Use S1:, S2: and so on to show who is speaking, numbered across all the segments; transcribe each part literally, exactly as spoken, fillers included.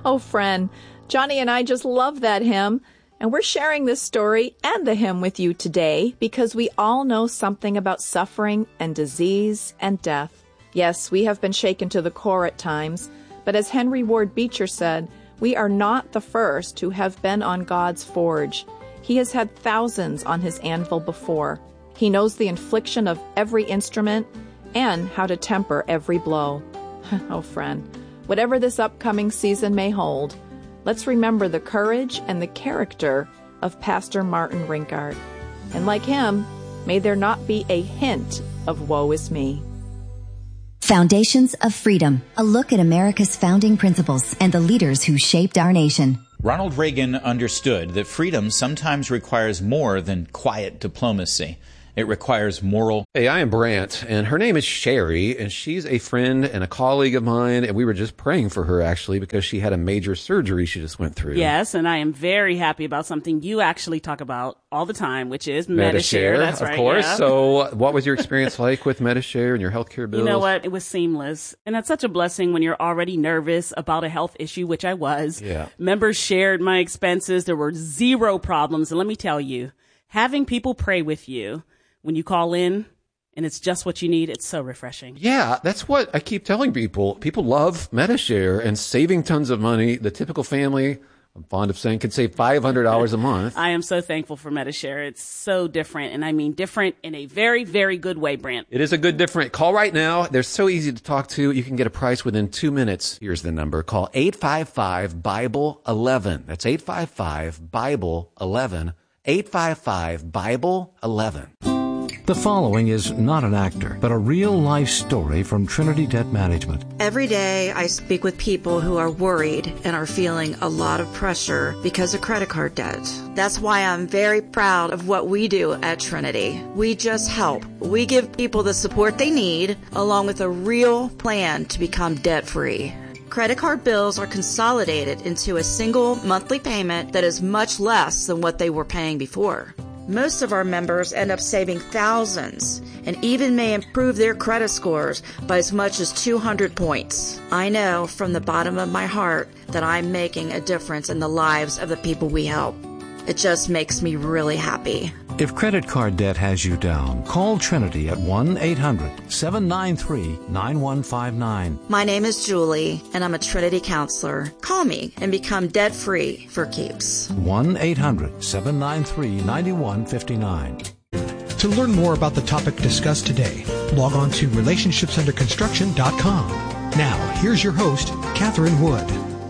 S1: Oh, friend, Johnny and I just love that hymn. And we're sharing this story and the hymn with you today because we all know something about suffering and disease and death. Yes, we have been shaken to the core at times, but as Henry Ward Beecher said, we are not the first who have been on God's forge. He has had thousands on his anvil before. He knows the infliction of every instrument and how to temper every blow. Oh, friend, whatever this upcoming season may hold, let's remember the courage and the character of Pastor Martin Rinkart. And like him, may there not be a hint of woe is me.
S2: Foundations of Freedom, a look at America's founding principles and the leaders who shaped our nation.
S3: Ronald Reagan understood that freedom sometimes requires more than quiet diplomacy. It requires moral.
S4: Hey, I am Brant, and her name is Sherry, and she's a friend and a colleague of mine, and we were just praying for her, actually, because she had a major surgery she just went through.
S5: Yes, and I am very happy about something you actually talk about all the time, which is Medi-Share. That's
S4: of
S5: right,
S4: course.
S5: yeah.
S4: So what was your experience like with Medi-Share and your healthcare bills?
S5: You know what? It was seamless. And that's such a blessing when you're already nervous about a health issue, which I was.
S4: Yeah.
S5: Members shared my expenses. There were zero problems. And let me tell you, having people pray with you when you call in and it's just what you need, it's so refreshing.
S4: Yeah, that's what I keep telling people. People love Medi-Share and saving tons of money. The typical family, I'm fond of saying, can save five hundred dollars a month.
S5: I am so thankful for Medi-Share. It's so different, and I mean different in a very, very good way, Brant.
S4: It is a good different. Call right now. They're so easy to talk to. You can get a price within two minutes. Here's the number. Call eight five five, Bible eleven. That's eight five five, Bible eleven. eight five five, Bible eleven.
S6: The following is not an actor, but a real-life story from Trinity Debt Management.
S7: Every day I speak with people who are worried and are feeling a lot of pressure because of credit card debt. That's why I'm very proud of what we do at Trinity. We just help. We give people the support they need, along with a real plan to become debt-free. Credit card bills are consolidated into a single monthly payment that is much less than what they were paying before. Most of our members end up saving thousands and even may improve their credit scores by as much as two hundred points. I know from the bottom of my heart that I'm making a difference in the lives of the people we help. It just makes me really happy.
S6: If credit card debt has you down, call Trinity at one eight hundred, seven nine three, nine one five nine.
S7: My name is Julie, and I'm a Trinity counselor. Call me and become debt-free for keeps.
S6: one eight hundred, seven nine three, nine one five nine.
S8: To learn more about the topic discussed today, log on to relationships under construction dot com. Now, here's your host, Catherine Wood.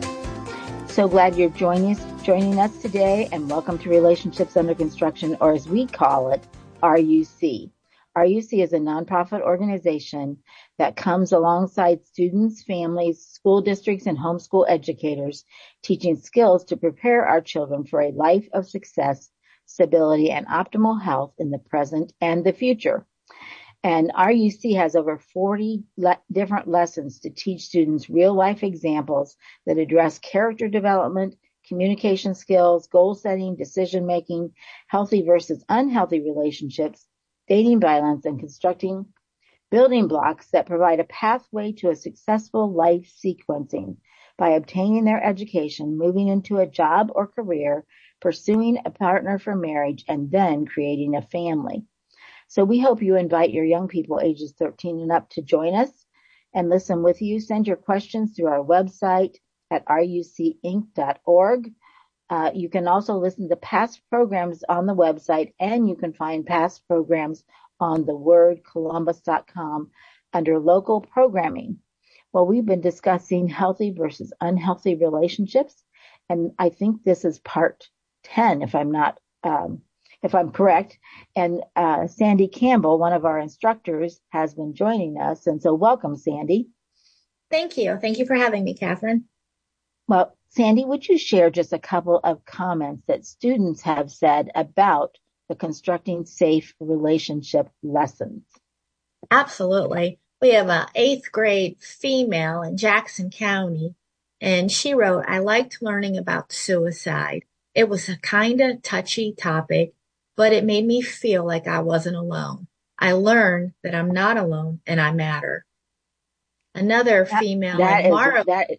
S9: So glad you're joining us, joining us today, and welcome to Relationships Under Construction, or as we call it, R U C. R U C is a nonprofit organization that comes alongside students, families, school districts, and homeschool educators, teaching skills to prepare our children for a life of success, stability, and optimal health in the present and the future. And R U C has over forty le- different lessons to teach students real-life examples that address character development, communication skills, goal setting, decision-making, healthy versus unhealthy relationships, dating violence, and constructing building blocks that provide a pathway to a successful life sequencing by obtaining their education, moving into a job or career, pursuing a partner for marriage, and then creating a family. So we hope you invite your young people ages thirteen and up to join us and listen with you. Send your questions through our website at r u c inc dot org. Uh, you can also listen to past programs on the website, and you can find past programs on the word columbus dot com under local programming. Well, we've been discussing healthy versus unhealthy relationships, and I think this is part ten, if I'm not um if I'm correct. And uh, Sandy Campbell, one of our instructors, has been joining us. And so welcome, Sandy.
S10: Thank you. Thank you for having me, Catherine.
S9: Well, Sandy, would you share just a couple of comments that students have said about the Constructing Safe Relationship lessons?
S10: Absolutely. We have an eighth grade female in Jackson County, and she wrote, I liked learning about suicide. It was a kind of touchy topic, but it made me feel like I wasn't alone. I learned that I'm not alone and I matter. Another
S9: that,
S10: female,
S9: that is,
S10: Mara.
S9: That,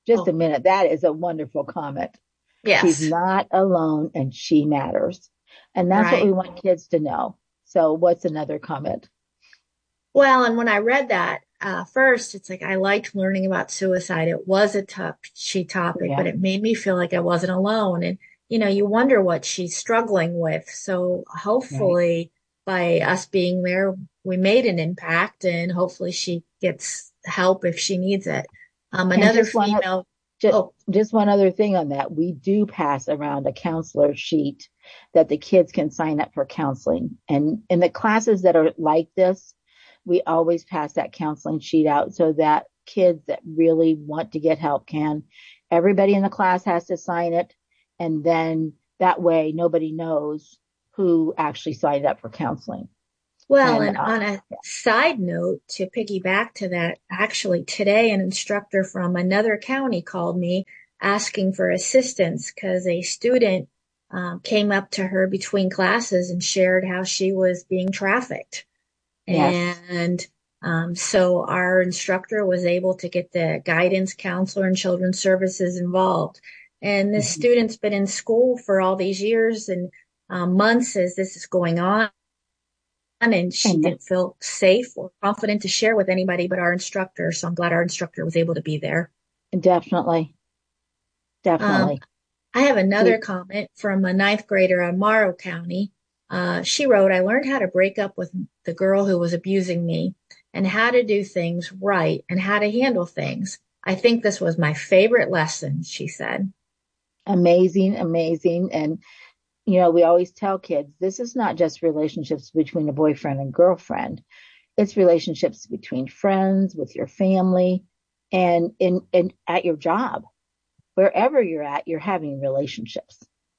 S9: just
S10: Oh.
S9: a minute. That is a wonderful comment.
S10: Yes.
S9: She's not alone and she matters. And that's
S10: Right.
S9: what we want kids to know. So what's another comment?
S10: Well, and when I read that, uh, first, it's like I liked learning about suicide. It was a touchy topic,
S9: Yeah.
S10: but it made me feel like I wasn't alone. And, you know, you wonder what she's struggling with. So hopefully by us being there, we made an impact and hopefully she gets help if she needs it. Um,
S9: And
S10: another
S9: just one,
S10: female.
S9: just,
S10: Oh,
S9: just one other thing on that. We do pass around a counselor sheet that the kids can sign up for counseling. And in the classes that are like this, we always pass that counseling sheet out so that kids that really want to get help can. Everybody in the class has to sign it. And then that way nobody knows who actually signed up for counseling.
S10: well,
S9: And,
S10: and
S9: uh,
S10: on a side note, to piggyback to that, actually today an instructor from another county called me asking for assistance because a student um, came up to her between classes and shared how she was being trafficked.
S9: Yes.
S10: And um, so our instructor was able to get the guidance counselor and children's services involved. And the
S9: Mhm.
S10: student's been in school for all these years and um, months as this is going on. And she
S9: And-
S10: didn't feel safe or confident to share with anybody but our instructor. So I'm glad our instructor was able to be there.
S9: Definitely. Definitely.
S10: Um, I have another
S9: We-
S10: comment from a ninth grader on Morrow County. Uh, she wrote, I learned how to break up with the girl who was abusing me and how to do things right and how to handle things. I think this was my favorite lesson, she said.
S9: Amazing, amazing. And, you know, we always tell kids, this is not just relationships between a boyfriend and girlfriend. It's relationships between friends, with your family, and in, in at your job. Wherever you're at, you're having relationships.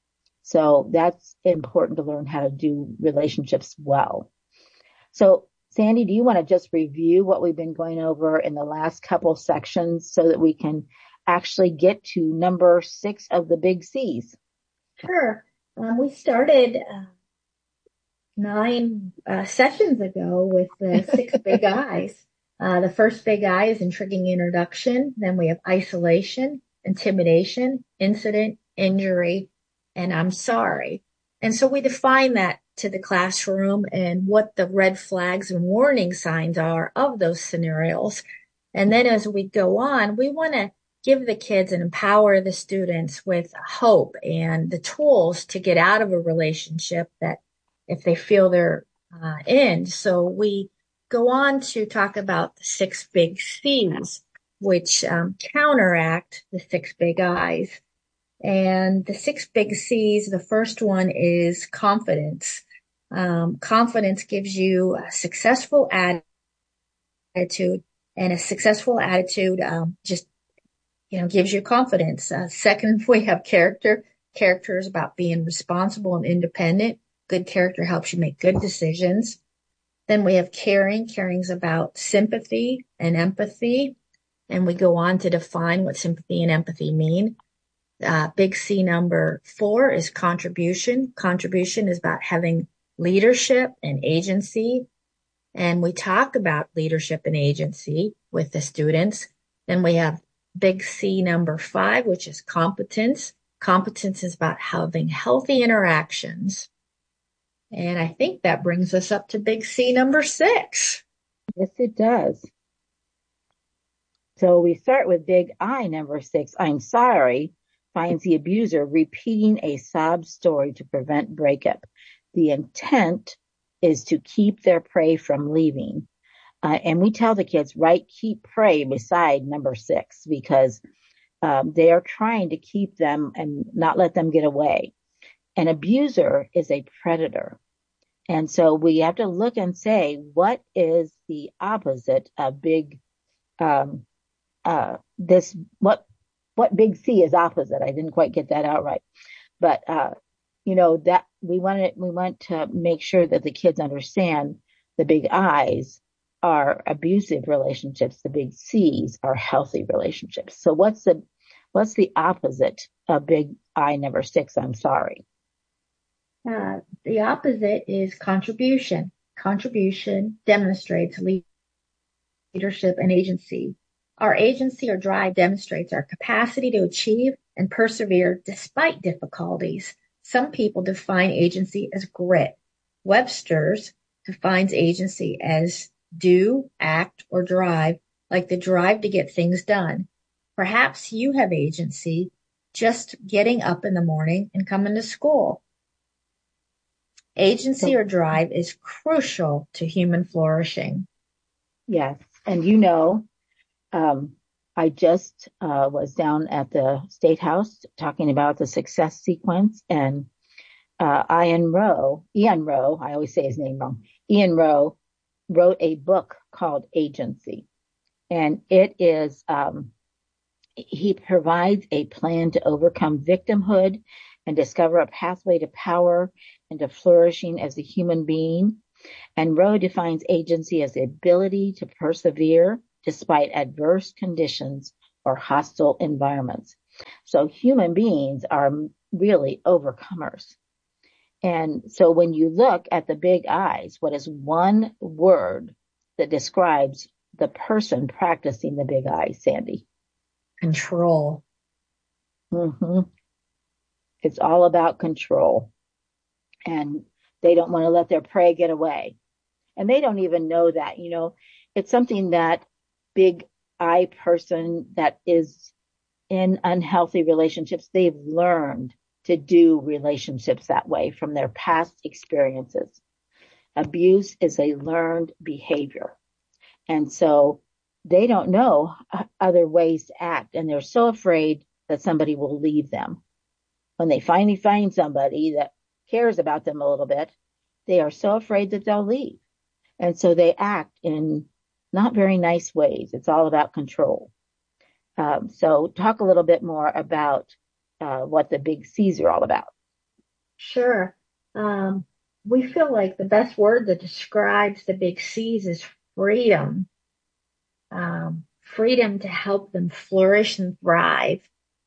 S9: So that's important to learn how to do relationships well. So, Sandy, do you want to just review what we've been going over in the last couple sections so that we can actually get to number six of the big C's?
S10: Sure. Um, we started uh, nine uh, sessions ago with the six big I's. Uh, the first big I is intriguing introduction. Then we have isolation, intimidation, incident, injury, and I'm sorry. And so we define that to the classroom and what the red flags and warning signs are of those scenarios. And then as we go on, we want to give the kids and empower the students with hope and the tools to get out of a relationship that if they feel they're uh, in. So we go on to talk about the six big C's, which um, counteract the six big I's. And the six big C's, the first one is confidence. Um, confidence gives you a successful attitude, and a successful attitude um, just, you know, gives you confidence. Uh, second, we have character. Character is about being responsible and independent. Good character helps you make good decisions. Then we have caring. Caring is about sympathy and empathy. And we go on to define what sympathy and empathy mean. Uh, big C number four is contribution. Contribution is about having leadership and agency. And we talk about leadership and agency with the students. Then we have big C number five, which is competence. Competence is about having healthy interactions. And I think that brings us up to big C number six.
S9: Yes, it does. So we start with big I number six. I'm sorry. Finds the abuser repeating a sob story to prevent breakup. The intent is to keep their prey from leaving. Uh, and we tell the kids, right, keep prey beside number six because um, they are trying to keep them and not let them get away. An abuser is a predator. And so we have to look and say, what is the opposite of big, um, uh, this, what, what big C is opposite? I didn't quite get that out right. But, uh, you know, that we wanted, we want to make sure that the kids understand the big I's are abusive relationships. The big C's are healthy relationships. So what's the, what's the opposite of big I number six? I'm sorry.
S10: Uh, the opposite is contribution. Contribution demonstrates leadership and agency. Our agency or drive demonstrates our capacity to achieve and persevere despite difficulties. Some people define agency as grit. Webster's defines agency as do, act, or drive, like the drive to get things done. Perhaps you have agency just getting up in the morning and coming to school. Agency or drive is crucial to human flourishing.
S9: Yes. And you know, um, I just uh, was down at the State House talking about the success sequence, and uh, Ian Rowe, Ian Rowe, I always say his name wrong, Ian Rowe wrote a book called Agency. And it is, um, he provides a plan to overcome victimhood and discover a pathway to power and to flourishing as a human being. And Rowe defines agency as the ability to persevere despite adverse conditions or hostile environments. So human beings are really overcomers. And so when you look at the big I's, what is one word that describes the person practicing the big I, Sandy?
S10: Control.
S9: Mm-hmm. It's all about control. And they don't want to let their prey get away. And they don't even know that, you know, it's something that big I person that is in unhealthy relationships, they've learned to do relationships that way from their past experiences. Abuse is a learned behavior. And so they don't know other ways to act. And they're so afraid that somebody will leave them. When they finally find somebody that cares about them a little bit, they are so afraid that they'll leave. And so they act in not very nice ways. It's all about control. Um, so talk a little bit more about uh, what the big C's are all about.
S10: Sure. Um, we feel like the best word that describes the big C's is freedom. Um, freedom to help them flourish and thrive.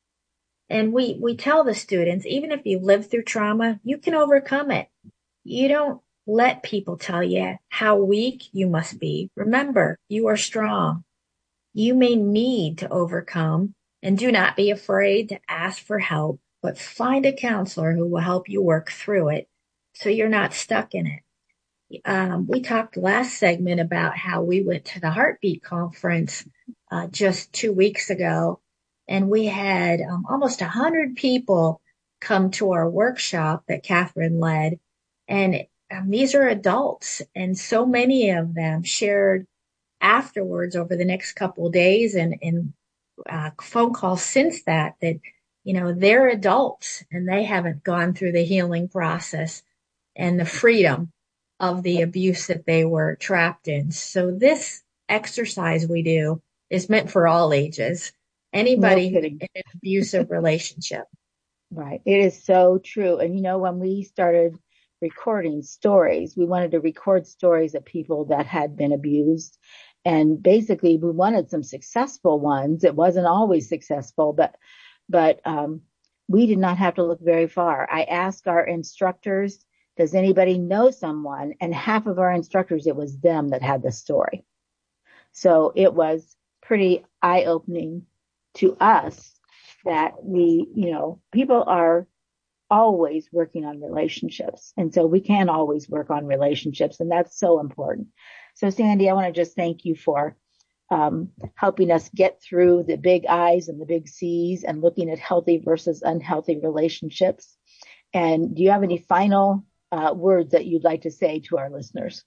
S10: And we, we tell the students, even if you've lived through trauma, you can overcome it. You don't let people tell you how weak you must be. Remember, you are strong. You may need to overcome, and do not be afraid to ask for help, but find a counselor who will help you work through it so you're not stuck in it. Um, we talked last segment about how we went to the Heartbeat Conference uh, just two weeks ago, and we had um, almost one hundred people come to our workshop that Catherine led. And um, these are adults, and so many of them shared afterwards over the next couple of days and, and uh, phone calls since that, that, you know, they're adults and they haven't gone through the healing process and the freedom of the abuse that they were trapped in. So this exercise we do is meant for all ages. Anybody
S9: No
S10: in an abusive relationship.
S9: Right. It is so true. And, you know, when we started recording stories, we wanted to record stories of people that had been abused. And basically, we wanted some successful ones. It wasn't always successful, but but um, we did not have to look very far. I asked our instructors, does anybody know someone? And half of our instructors, it was them that had the story. So it was pretty eye-opening to us that we, you know, people are always working on relationships. And so we can always work on relationships. And that's so important. So Sandy, I want to just thank you for um, helping us get through the big I's and the big C's and looking at healthy versus unhealthy relationships. And do you have any final uh, words that you'd like to say to our listeners?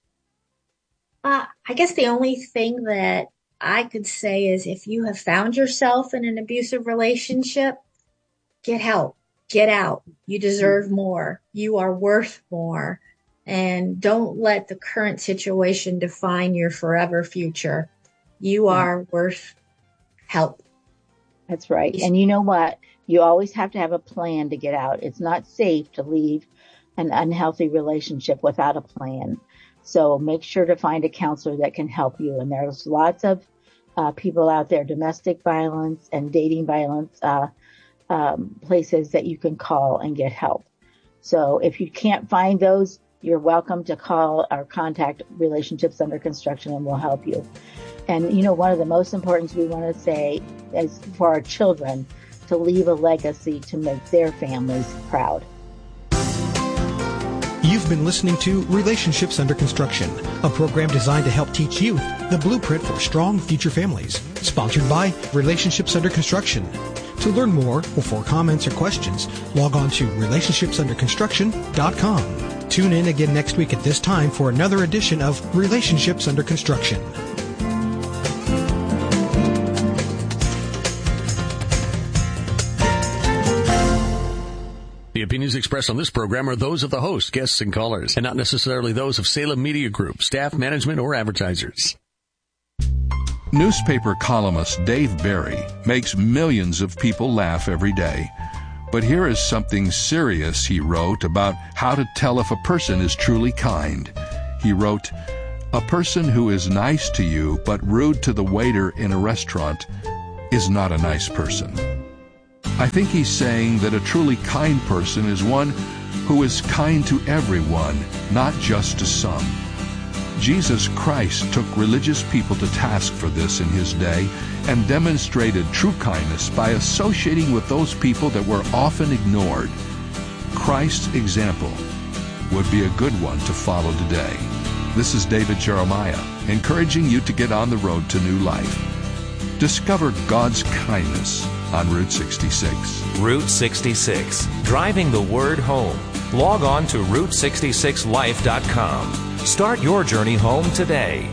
S10: Uh, I guess the only thing that I could say is if you have found yourself in an abusive relationship, get help, get out. You deserve more. You are worth more. And don't let the current situation define your forever future. You are worth help.
S9: That's right. And you know what? You always have to have a plan to get out. It's not safe to leave an unhealthy relationship without a plan. So make sure to find a counselor that can help you. And there's lots of uh, people out there, domestic violence and dating violence, uh, um, places that you can call and get help. So if you can't find those you're welcome to call or contact Relationships Under Construction and we'll help you. And, you know, one of the most important things we want to say is for our children to leave a legacy to make their families proud.
S8: You've been listening to Relationships Under Construction, a program designed to help teach youth the blueprint for strong future families. Sponsored by Relationships Under Construction. To learn more or for comments or questions, log on to relationships under construction dot com. Tune in again next week at this time for another edition of Relationships Under Construction.
S11: The opinions expressed on this program are those of the host, guests, and callers, and not necessarily those of Salem Media Group, staff, management, or advertisers.
S12: Newspaper columnist Dave Barry makes millions of people laugh every day. But here is something serious he wrote about how to tell if a person is truly kind. He wrote, "A person who is nice to you but rude to the waiter in a restaurant is not a nice person." I think he's saying that a truly kind person is one who is kind to everyone, not just to some. Jesus Christ took religious people to task for this in his day and demonstrated true kindness by associating with those people that were often ignored. Christ's example would be a good one to follow today. This is David Jeremiah, encouraging you to get on the road to new life. Discover God's kindness on Route sixty-six.
S13: Route sixty-six, driving the word home. Log on to route sixty-six life dot com. Start your journey home today.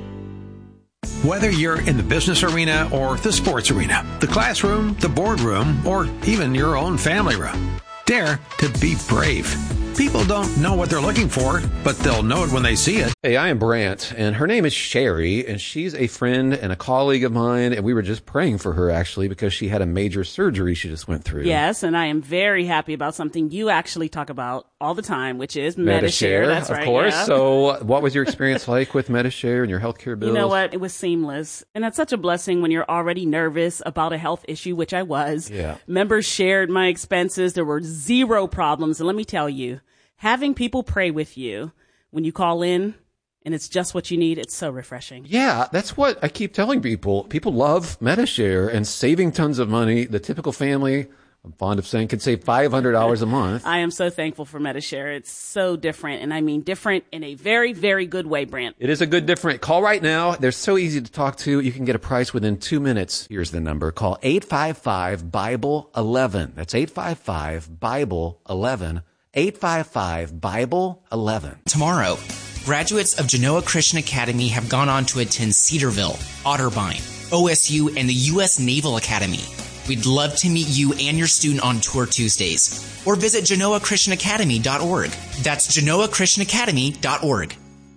S6: Whether you're in the business arena or the sports arena, the classroom, the boardroom, or even your own family room, dare to be brave. People don't know what they're looking for, but they'll know it when they see it.
S4: Hey, I am Brant, and her name is Sherry, and she's a friend and a colleague of mine, and we were just praying for her, actually, because she had a major surgery she just went through.
S5: Yes, and I am very happy about something you actually talk about all the time, which is Medi-Share. That's
S4: of
S5: right,
S4: course.
S5: yeah.
S4: So what was your experience like with Medi-Share and your healthcare bills?
S5: You know what? It was seamless. And that's such a blessing when you're already nervous about a health issue, which I was.
S4: Yeah.
S5: Members shared my expenses. There were zero problems. And let me tell you, having people pray with you when you call in and it's just what you need, it's so refreshing.
S4: Yeah, that's what I keep telling people. People love Medi-Share and saving tons of money. The typical family, I'm fond of saying, can save five hundred dollars a month.
S5: I am so thankful for Medi-Share. It's so different, and I mean different in a very, very good way, Brant.
S4: It is a good different. Call right now. They're so easy to talk to. You can get a price within two minutes. Here's the number. Call eight five five, Bible eleven. That's eight five five, Bible eleven. eight five five, Bible eleven.
S14: Tomorrow, graduates of Genoa Christian Academy have gone on to attend Cedarville, Otterbein, O S U, and the U S Naval Academy. We'd love to meet you and your student on tour Tuesdays. Or visit genoa christian academy dot org. That's genoa christian academy dot org.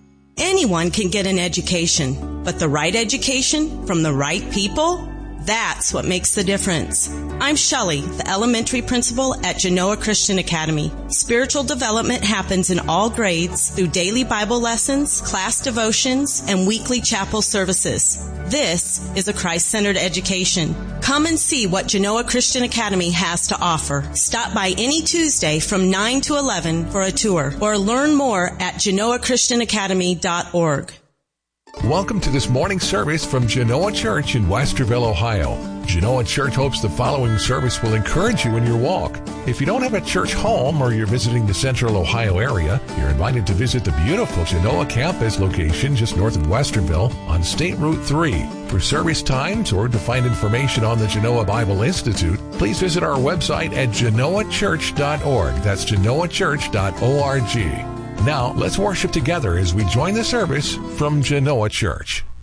S15: Anyone can get an education, but the right education from the right people? That's what makes the difference. I'm Shelley, the elementary principal at Genoa Christian Academy. Spiritual development happens in all grades through daily Bible lessons, class devotions, and weekly chapel services. This is a Christ-centered education. Come and see what Genoa Christian Academy has to offer. Stop by any Tuesday from nine to eleven for a tour, or learn more at genoa christian academy dot org.
S16: Welcome to this morning service from Genoa Church in Westerville, Ohio. Genoa Church hopes the following service will encourage you in your walk. If you don't have a church home or you're visiting the central Ohio area, you're invited to visit the beautiful Genoa campus location just north of Westerville on State Route three. For service times or to find information on the Genoa Bible Institute, please visit our website at genoa church dot org. That's genoa church dot org. Now, let's worship together as we join the service from Genoa Church.